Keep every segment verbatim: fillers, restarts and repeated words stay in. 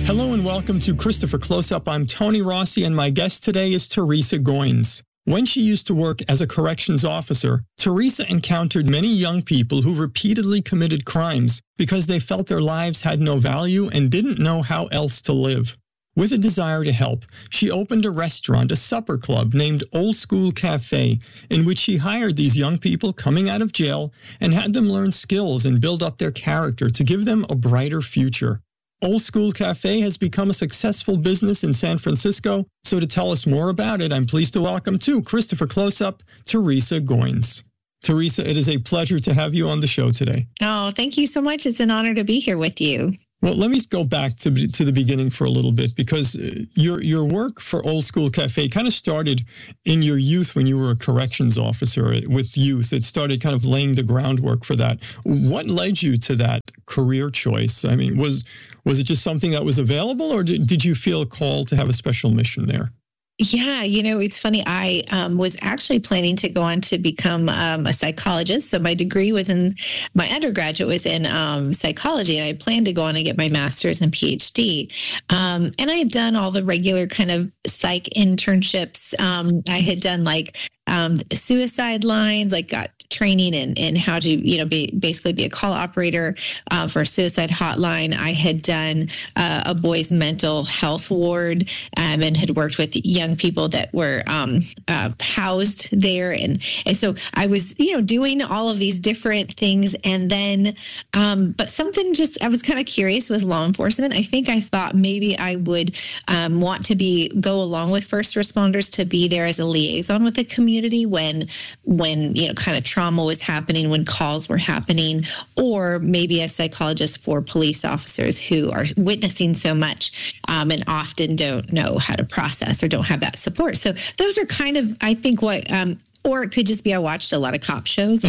Hello and welcome to Christopher Close-Up. I'm Tony Rossi and my guest today is Teresa Goins. When she used to work as a corrections officer, Teresa encountered many young people who repeatedly committed crimes because they felt their lives had no value and didn't know how else to live. With a desire to help, she opened a restaurant, a supper club named Old School Cafe, in which she hired these young people coming out of jail and had them learn skills and build up their character to give them a brighter future. Old School Cafe has become a successful business in San Francisco, so to tell us more about it, I'm pleased to welcome to Christopher Close-Up, Teresa Goins. Teresa, it is a pleasure to have you on the show today. Oh, thank you so much. It's an honor to be here with you. Well, let me go back to to the beginning for a little bit, because your your work for Old School Cafe kind of started in your youth when you were a corrections officer with youth. It started kind of laying the groundwork for that. What led you to that career choice? I mean, was was it just something that was available, or did, did you feel called to have a special mission there? Yeah, you know, it's funny. I um, was actually planning to go on to become um, a psychologist. So my degree was in, my undergraduate was in um, psychology, and I planned to go on and get my master's and PhD. Um, and I had done all the regular kind of psych internships. Um, I had done like um, suicide lines, like got training in, in how to, you know, be basically be a call operator uh, for a suicide hotline. I had done uh, a boys' mental health ward um, and had worked with young people that were um, uh, housed there. And, and so I was, you know, doing all of these different things. And then, um, but something just, I was kind of curious with law enforcement. I think I thought maybe I would um, want to be, go along with first responders to be there as a liaison with the community when, when, you know, kind of trauma was happening, when calls were happening, or maybe a psychologist for police officers who are witnessing so much um, and often don't know how to process or don't have that support. So those are kind of, I think, what, um, or it could just be I watched a lot of cop shows. I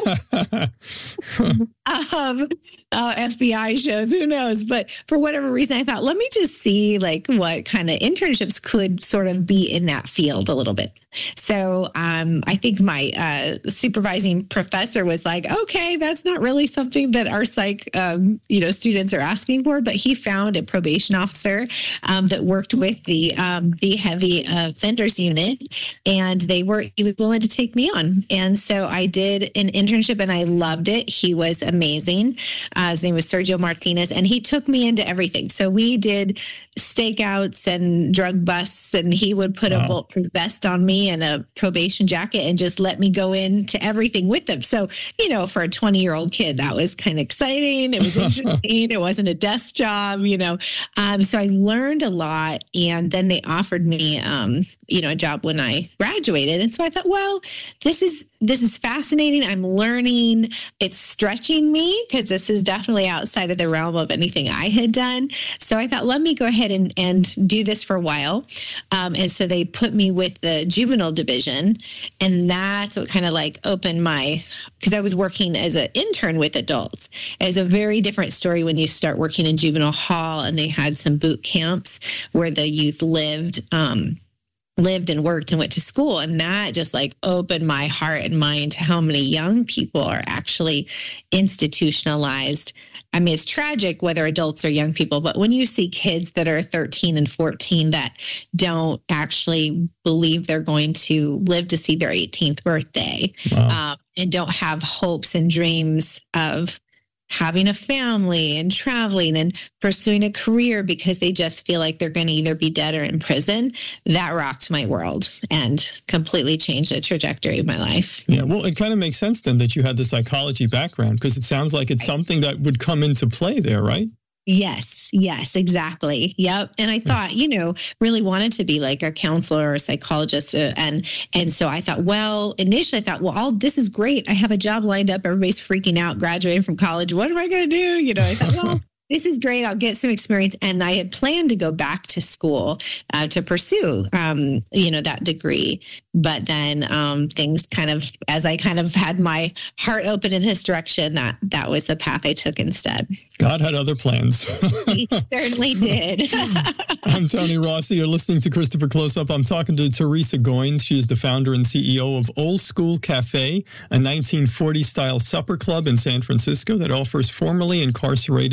don't know. um, uh, F B I shows, who knows? But for whatever reason, I thought, let me just see like what kind of internships could sort of be in that field a little bit. So um, I think my uh, supervising professor was like, okay, that's not really something that our psych, um, you know, students are asking for. But he found a probation officer um, that worked with the um, the heavy offenders unit, and they were he was willing to take me on. And so I did an internship, and I loved it. He was amazing. Uh, his name was Sergio Martinez, and he took me into everything. So we did stakeouts and drug busts, and he would put wow. a bulletproof vest on me and a probation jacket and just let me go into everything with them. So, you know, for a twenty year old kid, that was kind of exciting. It was interesting. It wasn't a desk job, you know. Um, so I learned a lot. And then they offered me, um, you know, a job when I graduated. And so I thought, well, this is, this is fascinating. I'm learning. It's stretching me because this is definitely outside of the realm of anything I had done. So I thought, let me go ahead and, and do this for a while. Um, and so they put me with the juvenile division. And that's what kind of like opened my, because I was working as an intern with adults. It's a very different story when you start working in juvenile hall, and they had some boot camps where the youth lived. Um, lived and worked and went to school. And that just like opened my heart and mind to how many young people are actually institutionalized. I mean, it's tragic whether adults or young people, but when you see kids that are thirteen and fourteen that don't actually believe they're going to live to see their eighteenth birthday, wow. um, and don't have hopes and dreams of having a family and traveling and pursuing a career because they just feel like they're going to either be dead or in prison, that rocked my world and completely changed the trajectory of my life. Yeah, well, it kind of makes sense then that you had the psychology background, because it sounds like it's right. something that would come into play there, right? Yes, yes, exactly. Yep. And I thought, you know, really wanted to be like a counselor or a psychologist. Uh, and and so I thought, well, initially I thought, well, all this is great. I have a job lined up. Everybody's freaking out, graduating from college. What am I going to do? You know, I thought, well, this is great. I'll get some experience. And I had planned to go back to school uh, to pursue, um, you know, that degree. But then um, things kind of, as I kind of had my heart open in this direction, that that was the path I took instead. God had other plans. He certainly did. I'm Tony Rossi. You're listening to Christopher Close-Up. I'm talking to Teresa Goins. She is the founder and C E O of Old School Cafe, a nineteen forties style supper club in San Francisco that offers formerly incarcerated and at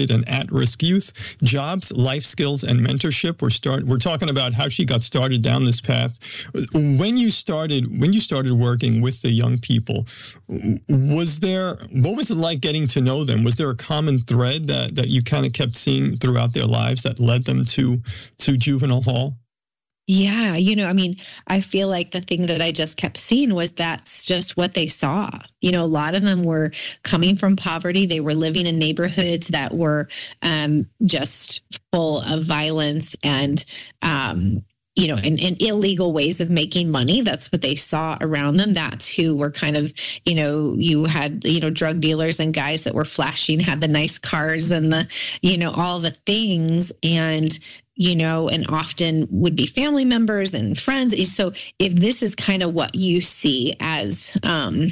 at-risk youth. Jobs, life skills, and mentorship. We're start. We're talking about how she got started down this path. When you started, when you started working with the young people, was there? What was it like getting to know them? Was there a common thread that that you kind of kept seeing throughout their lives that led them to to juvenile hall? Yeah, you know, I mean, I feel like the thing that I just kept seeing was that's just what they saw. You know, a lot of them were coming from poverty. They were living in neighborhoods that were um, just full of violence and, um, you know, and, and illegal ways of making money. That's what they saw around them. That's who were kind of, you know, you had, you know, drug dealers and guys that were flashing, had the nice cars and the, you know, all the things. And, you know, and often would be family members and friends. So if this is kind of what you see as um,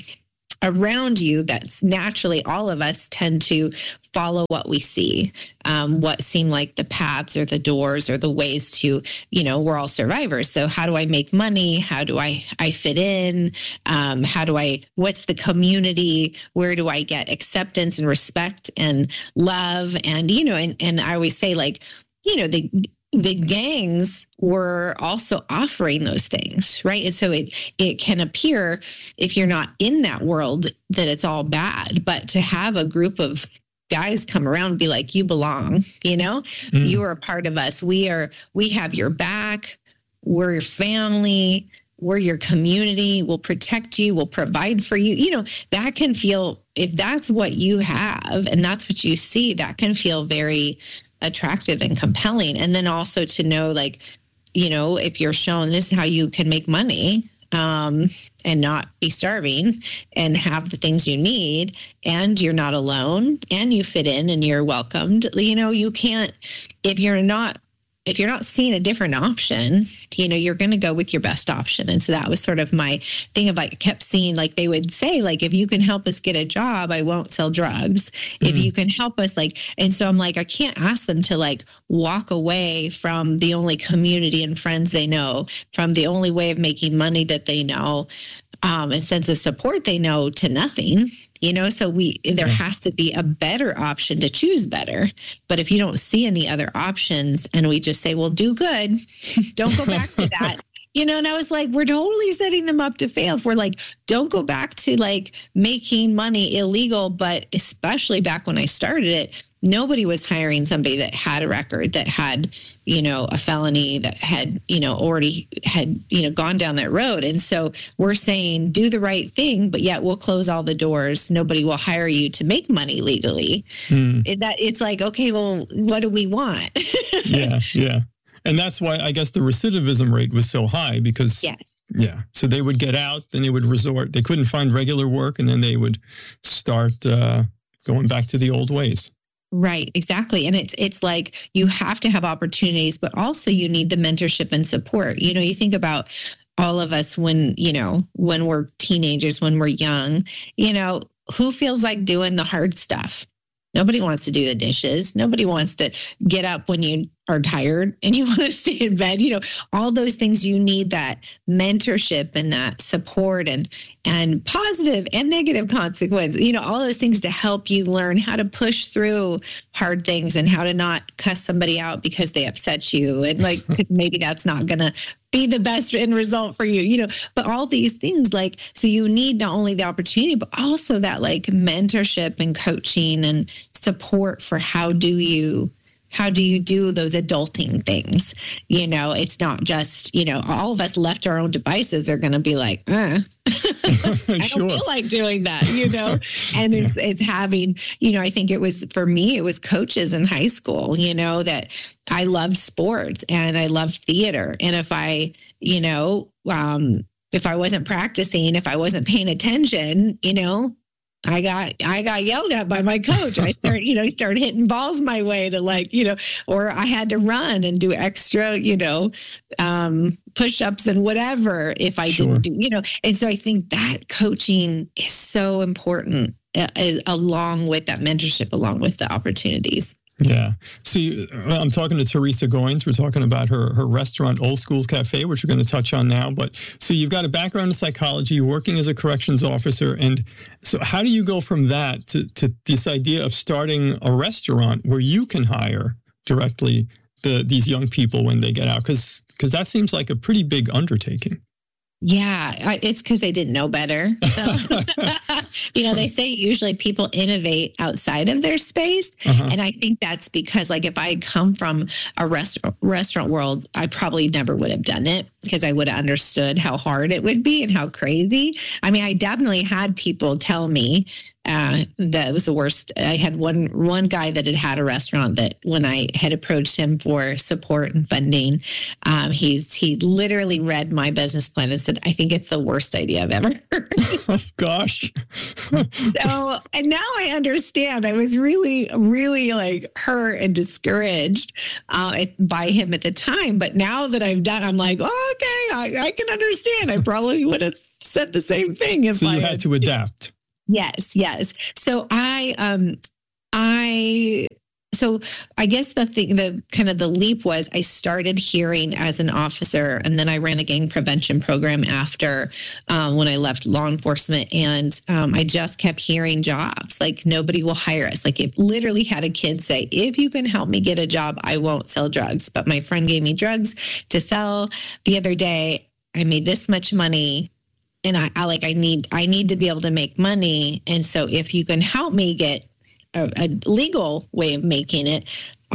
around you, that's naturally all of us tend to follow what we see, um, what seem like the paths or the doors or the ways to, you know, we're all survivors. So how do I make money? How do I, I fit in? Um, how do I, what's the community? Where do I get acceptance and respect and love? And, you know, and, and I always say, like, you know, the, the gangs were also offering those things, right? And so it it can appear, if you're not in that world, that it's all bad. But to have a group of guys come around and be like, you belong, you know, mm. you are a part of us. We are, we have your back. We're your family. We're your community. We'll protect you. We'll provide for you. You know, that can feel, if that's what you have and that's what you see, that can feel very attractive and compelling. And then also to know, like, you know, if you're shown this is how you can make money um, and not be starving and have the things you need, and you're not alone and you fit in and you're welcomed, you know, you can't, if you're not, if you're not seeing a different option, you know, you're going to go with your best option. And so that was sort of my thing of, like, I kept seeing, like, they would say, like, if you can help us get a job, I won't sell drugs. Mm-hmm. If you can help us, like, and so I'm like, I can't ask them to, like, walk away from the only community and friends they know, from the only way of making money that they know, um, and sense of support they know, to nothing. You know, so we, there has to be a better option to choose better. But if you don't see any other options and we just say, well, do good, don't go back to that. You know, and I was like, we're totally setting them up to fail. If we're like, don't go back to, like, making money illegal. But especially back when I started it, nobody was hiring somebody that had a record, that had, you know, a felony, that had, you know, already had, you know, gone down that road. And so we're saying, do the right thing, but yet we'll close all the doors. Nobody will hire you to make money legally. Hmm. It, that it's like, okay, well, what do we want? yeah, yeah. And that's why I guess the recidivism rate was so high, because, yes. yeah, so they would get out, then they would resort, they couldn't find regular work, and then they would start uh, going back to the old ways. Right, exactly. And it's it's like you have to have opportunities, but also you need the mentorship and support. You know, you think about all of us when, you know, when we're teenagers, when we're young, you know, who feels like doing the hard stuff? Nobody wants to do the dishes. Nobody wants to get up when you are tired and you want to stay in bed. You know, all those things, you need that mentorship and that support and and positive and negative consequence. You know, all those things to help you learn how to push through hard things and how to not cuss somebody out because they upset you. And, like, maybe that's not going to be the best end result for you, you know, but all these things, like, so you need not only the opportunity, but also that, like, mentorship and coaching and support for how do you How do you do those adulting things? You know, it's not just, you know, all of us left to our own devices are going to be like, uh, I sure. don't feel like doing that, you know, and it's, it's having, you know, I think it was, for me, it was coaches in high school, you know, that I loved sports and I loved theater. And if I, you know, um, if I wasn't practicing, if I wasn't paying attention, you know, I got I got yelled at by my coach. I started, you know, he started hitting balls my way to, like, you know, or I had to run and do extra, you know, um, push-ups and whatever if I sure. didn't do, you know. And so I think that coaching is so important, uh, along with that mentorship, along with the opportunities. Yeah. See, I'm talking to Teresa Goins. We're talking about her, her restaurant, Old School Cafe, which we're going to touch on now. But so you've got a background in psychology, working as a corrections officer. And so how do you go from that to, to this idea of starting a restaurant where you can hire directly the these young people when they get out? Because because that seems like a pretty big undertaking. Yeah, I- it's because they didn't know better. So, you know, they say usually people innovate outside of their space. Uh-huh. And I think that's because, like, if I come from a restaurant restaurant world, I probably never would have done it because I would have understood how hard it would be and how crazy. I mean, I definitely had people tell me uh, that was the worst. I had one one guy that had had a restaurant that when I had approached him for support and funding, um, he's he literally read my business plan and said, "I think it's the worst idea I've ever heard." Oh, gosh. So, and now I understand. I was really, really like hurt and discouraged uh, by him at the time. But now that I've done, I'm like, oh, okay, I, I can understand. I probably would have said the same thing if So I you had to adapt. Yes, yes. So I, um, I, so I guess the thing, the kind of the leap was I started hearing as an officer, and then I ran a gang prevention program after um, when I left law enforcement, and um, I just kept hearing jobs like nobody will hire us. Like it literally had a kid say, "If you can help me get a job, I won't sell drugs." But my friend gave me drugs to sell. The other day, I made this much money. And I, I like, I need, I need to be able to make money. And so if you can help me get a, a legal way of making it,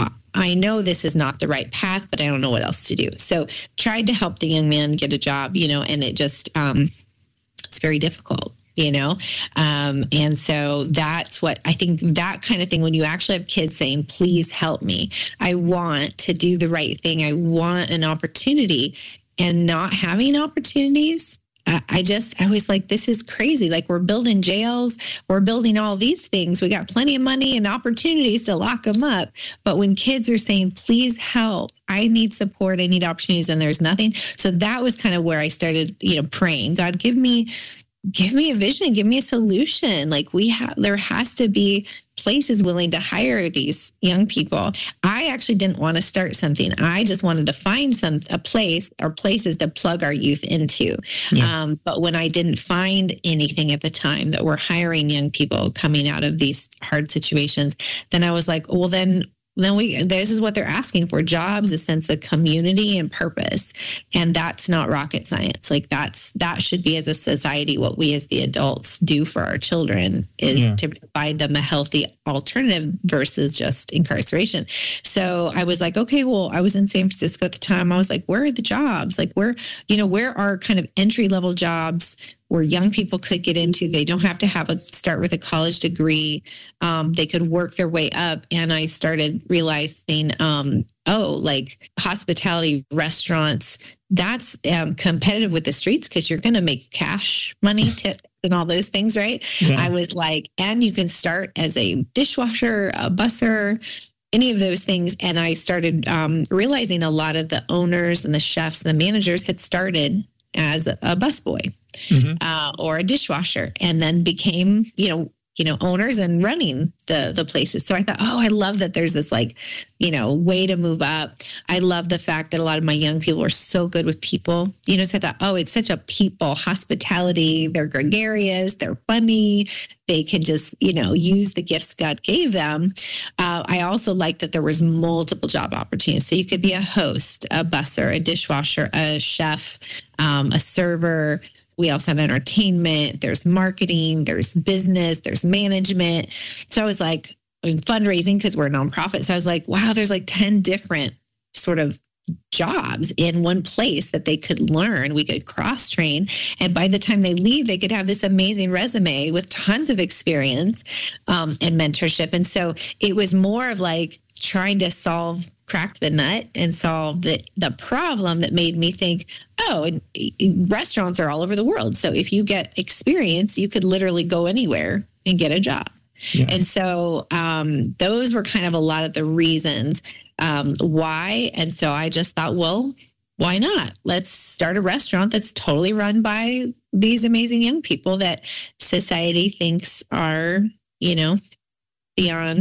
I know this is not the right path, but I don't know what else to do. So tried to help the young man get a job, you know, and it just, um, it's very difficult, you know? Um, and so that's what I think, that kind of thing, when you actually have kids saying, "Please help me. I want to do the right thing. I want an opportunity," and not having opportunities. I just, I was like, this is crazy. Like we're building jails, we're building all these things. We got plenty of money and opportunities to lock them up. But when kids are saying, "Please help, I need support, I need opportunities," and there's nothing. So that was kind of where I started, you know, praying, "God, give me, give me a vision, give me a solution." Like we have, there has to be places willing to hire these young people. I actually didn't want to start something. I just wanted to find some a place or places to plug our youth into. Yeah. Um, but when I didn't find anything at the time that were hiring young people coming out of these hard situations, then I was like, well, then then we, this is what they're asking for: jobs, a sense of community and purpose. And that's not rocket science. Like that's, that should be as a society, what we as the adults do for our children is yeah. to provide them a healthy alternative versus just incarceration. So I was like, okay, well, I was in San Francisco at the time. I was like, where are the jobs? Like where, you know, where are kind of entry level jobs where young people could get into? They don't have to have a start with a college degree. Um, they could work their way up. And I started realizing, um, oh, like hospitality, restaurants, that's um, competitive with the streets because you're going to make cash money, tips, and all those things, right? Yeah. I was like, and you can start as a dishwasher, a busser, any of those things. And I started um, realizing a lot of the owners and the chefs and the managers had started as a, a busboy mm-hmm. uh, or a dishwasher, and then became, you know, you know, owners and running the the places. So I thought, oh, I love that there's this like, you know, way to move up. I love the fact that a lot of my young people are so good with people. You know, so I thought, oh, it's such a people hospitality. They're gregarious. They're funny. They can just, you know, use the gifts God gave them. Uh, I also liked that there was multiple job opportunities. So you could be a host, a busser, a dishwasher, a chef, um, a server. We also have entertainment, there's marketing, there's business, there's management. So I was like, fundraising, because we're a nonprofit. So I was like, wow, there's like ten different sort of jobs in one place that they could learn. We could cross train. And by the time they leave, they could have this amazing resume with tons of experience um, and mentorship. And so it was more of like trying to solve crack the nut and solve the, the problem that made me think, oh, and, and restaurants are all over the world. So if you get experience, you could literally go anywhere and get a job. Yes. And so um, those were kind of a lot of the reasons um, why. And so I just thought, well, why not? Let's start a restaurant that's totally run by these amazing young people that society thinks are, you know, beyond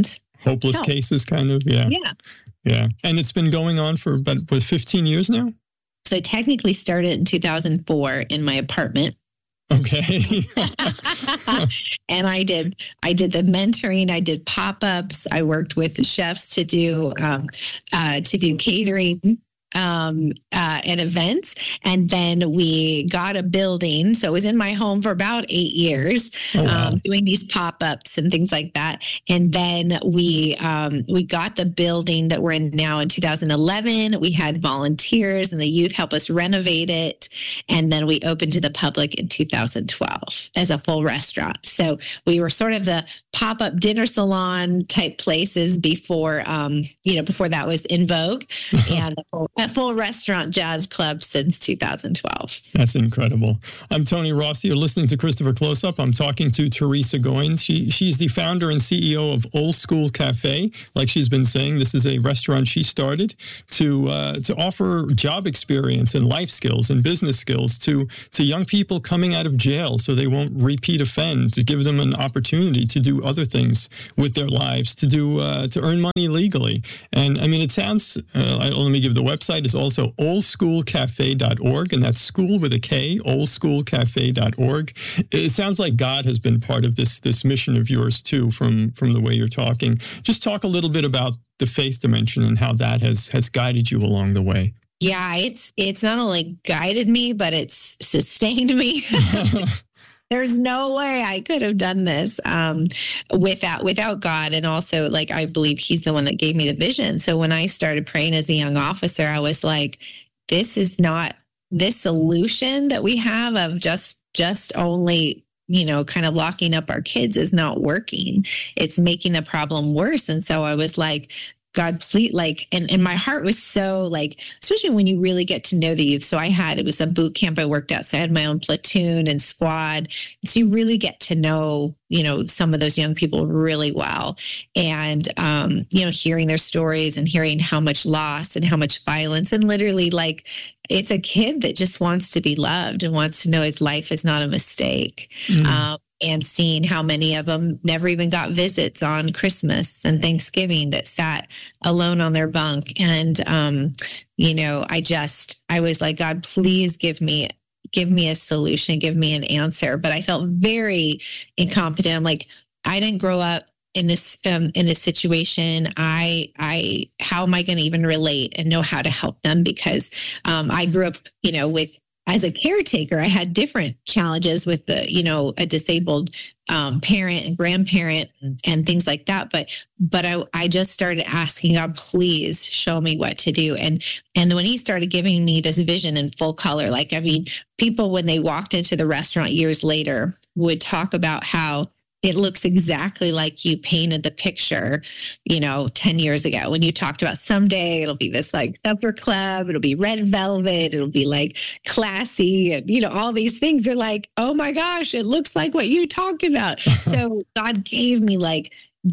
hopeless help. cases, kind of. Yeah. Yeah. Yeah. And it's been going on for about what, fifteen years now? So I technically started in two thousand four in my apartment. Okay. And I did, I did the mentoring. I did pop-ups. I worked with chefs to do, um, uh, to do catering. Um, uh, and events. And then we got a building. So it was in my home for about eight years, oh, wow. um, doing these pop-ups and things like that. And then we, um, we got the building that we're in now in two thousand eleven. We had volunteers and the youth help us renovate it. And then we opened to the public in two thousand twelve as a full restaurant. So we were sort of the pop-up dinner salon type places before, um, you know, before that was in vogue, and a full restaurant jazz club since two thousand twelve. That's incredible. I'm Tony Rossi. You're listening to Christopher Close Up. I'm talking to Teresa Goins. She she's the founder and C E O of Old School Cafe. Like she's been saying, this is a restaurant she started to uh, to offer job experience and life skills and business skills to to young people coming out of jail, so they won't repeat offend. To give them an opportunity to do other things with their lives, to do uh, to earn money legally. And I mean, it sounds. Uh, let me give the website. Is also old school cafe dot org, and that's school with a K, old school cafe dot org. It sounds like God has been part of this this mission of yours too, from from the way you're talking. Just talk a little bit about the faith dimension and how that has has guided you along the way. Yeah, it's it's not only guided me, but it's sustained me. There's no way I could have done this um, without without God. And also, like, I believe he's the one that gave me the vision. So when I started praying as a young officer, I was like, this is not this solution that we have of just just only, you know, kind of locking up our kids is not working. It's making the problem worse. And so I was like, God, please, like, and, and my heart was so like, especially when you really get to know the youth. So I had, it was a boot camp I worked at. So I had my own platoon and squad. So you really get to know, you know, some of those young people really well. And, um, you know, hearing their stories and hearing how much loss and how much violence, and literally like, it's a kid that just wants to be loved and wants to know his life is not a mistake. Mm. Um, and seeing how many of them never even got visits on Christmas and Thanksgiving, that sat alone on their bunk. And, um, you know, I just, I was like, God, please give me, give me a solution, give me an answer. But I felt very incompetent. I'm like, I didn't grow up in this, um, in this situation. I, I, how am I going to even relate and know how to help them? Because, um, I grew up, you know, with, as a caretaker, I had different challenges with the, you know, a disabled um, parent and grandparent and, and things like that. But, but I, I just started asking God, please show me what to do. And, and when he started giving me this vision in full color, like, I mean, people, when they walked into the restaurant years later, would talk about how it looks exactly like you painted the picture, you know, ten years ago when you talked about someday it'll be this like supper club, it'll be red velvet, it'll be like classy, and, you know, all these things. They're like, oh my gosh, it looks like what you talked about. So God gave me like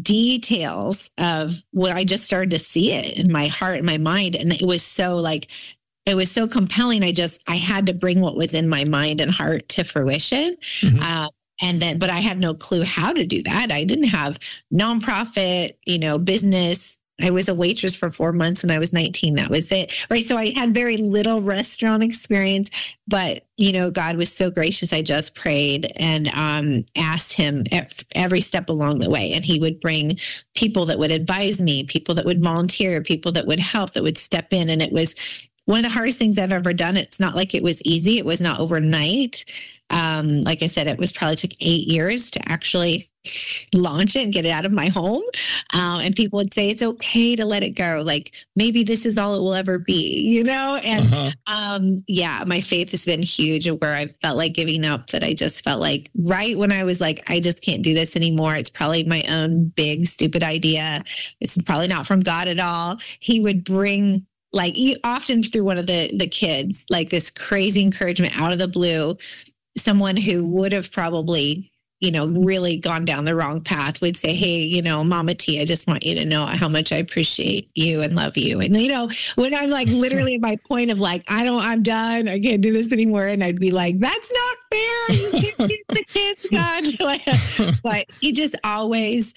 details of what I just started to see it in my heart and my mind. And it was so like, it was so compelling. I just, I had to bring what was in my mind and heart to fruition. Mm-hmm. Uh, And then, but I had no clue how to do that. I didn't have nonprofit, you know, business. I was a waitress for four months when I was nineteen. That was it. Right. So I had very little restaurant experience, but, you know, God was so gracious. I just prayed and um, asked him every step along the way. And he would bring people that would advise me, people that would volunteer, people that would help, that would step in. And it was one of the hardest things I've ever done. It's not like it was easy. It was not overnight. Um, like I said, it was probably took eight years to actually launch it and get it out of my home. Um, and people would say, it's okay to let it go. Like, maybe this is all it will ever be, you know? And uh-huh. um, yeah, my faith has been huge, where I felt like giving up, that I just felt like right when I was like, I just can't do this anymore. It's probably my own big, stupid idea. It's probably not from God at all. He would bring, like, often through one of the, the kids, like this crazy encouragement out of the blue. Someone who would have probably, you know, really gone down the wrong path would say, hey, you know, Mama T, I just want you to know how much I appreciate you and love you. And, you know, when I'm like literally at my point of like, I don't, I'm done, I can't do this anymore. And I'd be like, that's not fair. You can't get the kids, God. Like, but he just always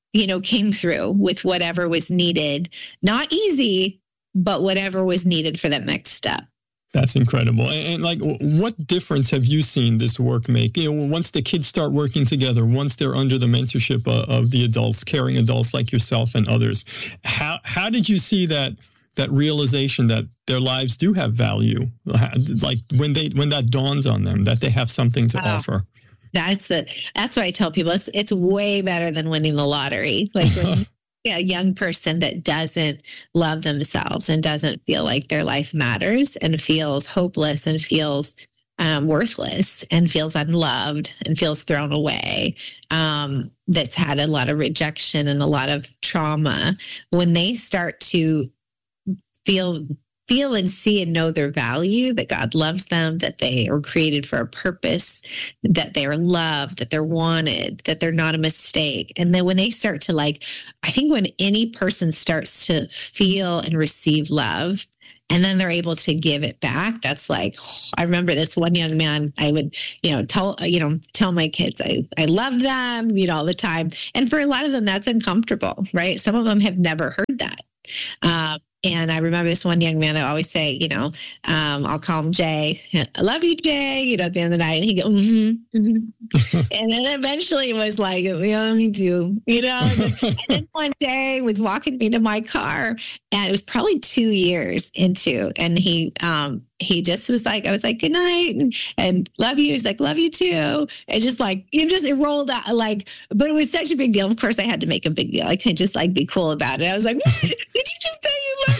you know, came through with whatever was needed. Not easy, but whatever was needed for that next step. That's incredible. And, and like, what difference have you seen this work make? You know, once the kids start working together, once they're under the mentorship of, of the adults, caring adults like yourself and others, how how did you see that that realization that their lives do have value? Like when they when that dawns on them, that they have something to wow. offer. That's the that's what I tell people. It's it's way better than winning the lottery. Like when, a young person that doesn't love themselves and doesn't feel like their life matters and feels hopeless and feels um, worthless and feels unloved and feels thrown away, um, that's had a lot of rejection and a lot of trauma, when they start to feel feel and see and know their value, that God loves them, that they are created for a purpose, that they are loved, that they're wanted, that they're not a mistake. And then when they start to like, I think when any person starts to feel and receive love, and then they're able to give it back, that's like, I remember this one young man, I would, you know, tell, you know, tell my kids, I, I love them, you know, all the time. And for a lot of them, that's uncomfortable, right? Some of them have never heard that. Um, And I remember this one young man, I always say, you know, um, I'll call him Jay. I love you, Jay, you know, at the end of the night. And he'd go, mm-hmm, mm-hmm. And then eventually it was like, yeah, me too, you know. And then, and then one day was walking me to my car, and it was probably two years into, and he, um, he just was like, I was like, good night and, and love you. He's like, love you too. And just like, you just, it rolled out like, but it was such a big deal. Of course I had to make a big deal. I couldn't just like be cool about it. I was like, what? Did you just say you love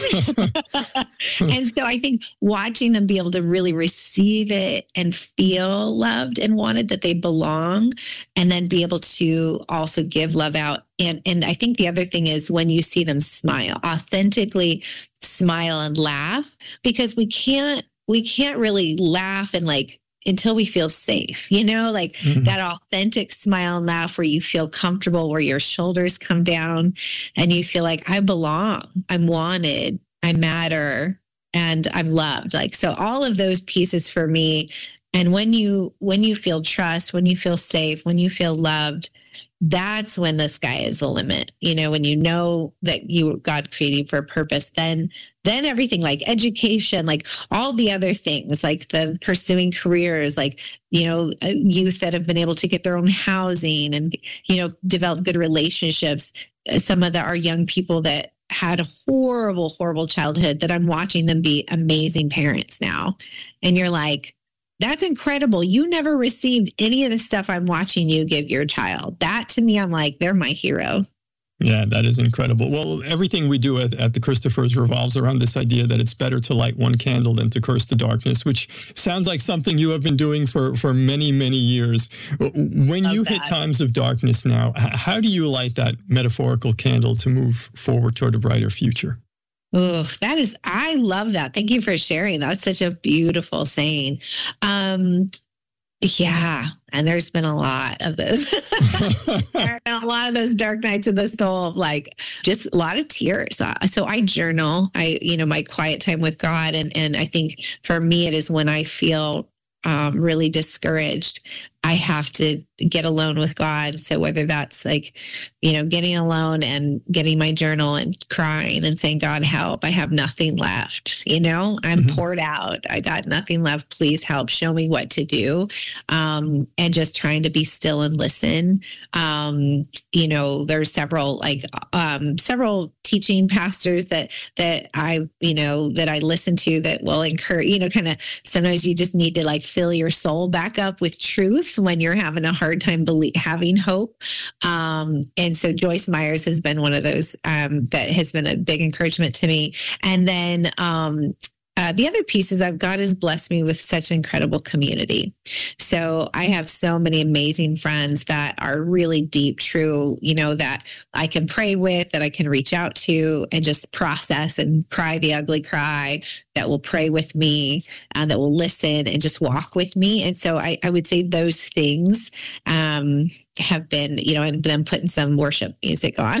me? And so I think watching them be able to really receive it and feel loved and wanted, that they belong, and then be able to also give love out. And, and I think the other thing is when you see them smile, authentically smile and laugh, because we can't, we can't really laugh and like, until we feel safe, you know, like mm-hmm. that authentic smile and laugh where you feel comfortable, where your shoulders come down and you feel like I belong, I'm wanted, I matter, and I'm loved. Like, so all of those pieces for me. And when you, when you feel trust, when you feel safe, when you feel loved, that's when the sky is the limit. You know, when you know that you, God created you for a purpose, then, then everything like education, like all the other things, like the pursuing careers, like, you know, youth that have been able to get their own housing and, you know, develop good relationships. Some of the, our young people that had a horrible, horrible childhood, that I'm watching them be amazing parents now. And you're like, that's incredible. You never received any of the stuff I'm watching you give your child. That to me, I'm like, they're my hero. Yeah, that is incredible. Well, everything we do at, at the Christophers revolves around this idea that it's better to light one candle than to curse the darkness, which sounds like something you have been doing for, for many, many years. When Love you that. hit times of darkness now, how do you light that metaphorical candle to move forward toward a brighter future? Oh, that is, I love that. Thank you for sharing. That's such a beautiful saying. Um, yeah. And there's been a lot of this. There have been a lot of those dark nights in the soul of like, just a lot of tears. Uh, so I journal, I, you know, my quiet time with God. And, and I think for me, it is when I feel um, really discouraged, I have to get alone with God. So whether that's like, you know, getting alone and getting my journal and crying and saying, God, help, I have nothing left. You know, I'm mm-hmm. poured out. I got nothing left. Please help. Show me what to do. Um, and just trying to be still and listen. Um, you know, there's several, like, um, several teaching pastors that, that I, you know, that I listen to that will encourage, you know, kind of sometimes you just need to like fill your soul back up with truth when you're having a hard time believe, having hope. Um, and so Joyce Myers has been one of those um, that has been a big encouragement to me. And then um, uh, the other piece is I've, God has blessed me with such incredible community. So I have so many amazing friends that are really deep, true, you know, that I can pray with, that I can reach out to and just process and cry the ugly cry, that will pray with me, uh, that will listen and just walk with me. And so I, I would say those things um, have been, you know, and then putting some worship music on.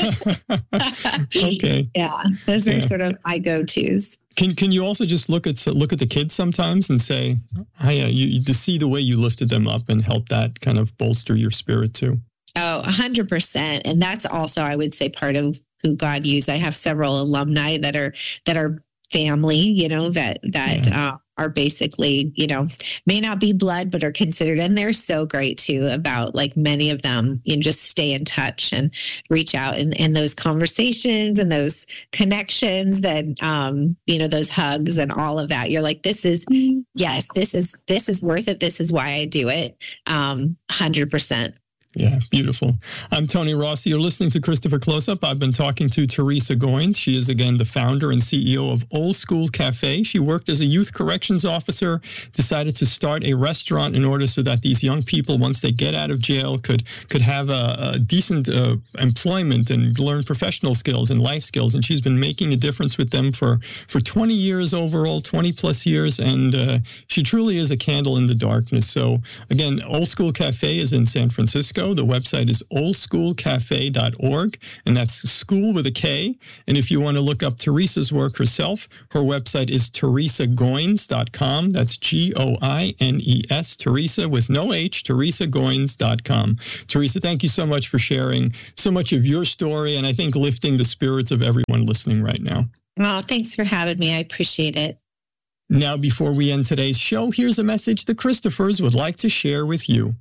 Okay. Yeah. Those yeah. are sort of my go-tos. Can can you also just look at look at the kids sometimes and say, "Hi, uh, you to see the way you lifted them up and help that kind of bolster your spirit too." Oh, one hundred percent. And that's also, I would say, part of who God used. I have several alumni that are that are family, you know, that that yeah. uh, are basically, you know, may not be blood, but are considered. And they're so great too about, like, many of them, you know, just stay in touch and reach out, and, and those conversations and those connections that, um, you know, those hugs and all of that. You're like, this is, yes, this is, this is worth it. This is why I do it. Um, one hundred percent. Yeah, beautiful. I'm Tony Rossi. You're listening to Christopher Close Up. I've been talking to Teresa Goins. She is, again, the founder and C E O of Old School Cafe. She worked as a youth corrections officer, decided to start a restaurant in order so that these young people, once they get out of jail, could could have a, a decent uh, employment and learn professional skills and life skills. And she's been making a difference with them for, for twenty years overall, twenty plus years. And uh, she truly is a candle in the darkness. So, again, Old School Cafe is in San Francisco. The website is old school cafe dot org, and that's school with a K. And if you want to look up Teresa's work herself, her website is teresa goins dot com. That's G O I N E S, Teresa with no H, teresa goins dot com. Teresa, thank you so much for sharing so much of your story, and I think lifting the spirits of everyone listening right now. Oh, thanks for having me. I appreciate it. Now, before we end today's show, here's a message the Christophers would like to share with you.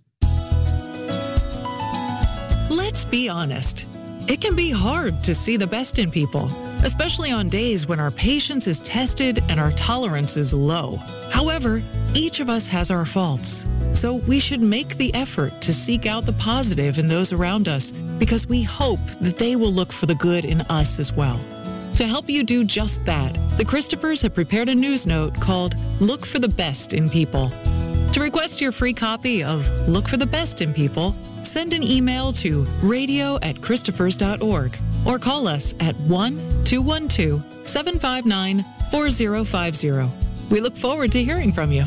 Let's be honest. It can be hard to see the best in people, especially on days when our patience is tested and our tolerance is low. However, each of us has our faults, so we should make the effort to seek out the positive in those around us, because we hope that they will look for the good in us as well. To help you do just that, the Christophers have prepared a news note called Look for the Best in People. To request your free copy of Look for the Best in People, send an email to radio at christophers dot org or call us at one two one two, seven five nine, four zero five zero. We look forward to hearing from you.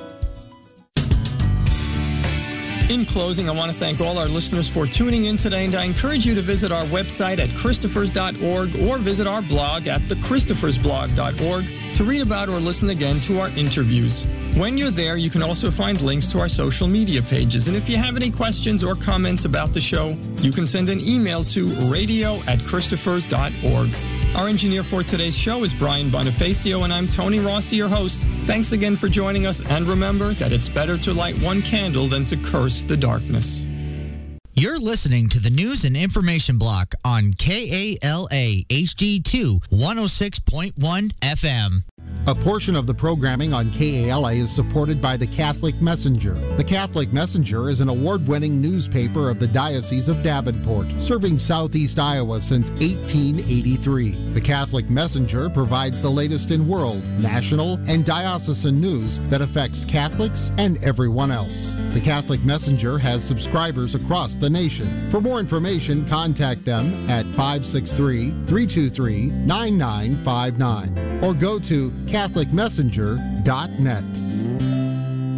In closing, I want to thank all our listeners for tuning in today, and I encourage you to visit our website at christophers dot org or visit our blog at the christophers blog dot org to read about or listen again to our interviews. When you're there, you can also find links to our social media pages. And if you have any questions or comments about the show, you can send an email to radio at christophers dot org. Our engineer for today's show is Brian Bonifacio, and I'm Tony Rossi, your host. Thanks again for joining us, and remember that it's better to light one candle than to curse the darkness. You're listening to the News and Information Block on K A L A H D two one oh six point one F M. A portion of the programming on K A L A is supported by the Catholic Messenger. The Catholic Messenger is an award-winning newspaper of the Diocese of Davenport, serving southeast Iowa since eighteen eighty-three. The Catholic Messenger provides the latest in world, national, and diocesan news that affects Catholics and everyone else. The Catholic Messenger has subscribers across the nation. For more information, contact them at five six three, three two three, nine nine five nine or go to catholic messenger dot net.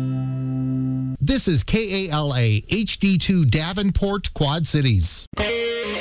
This is K A L A H D two Davenport, Quad Cities.